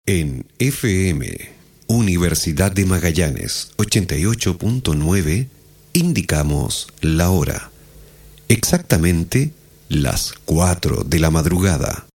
En FM, Universidad de Magallanes 88.9, indicamos la hora. Exactamente las 4 de la madrugada.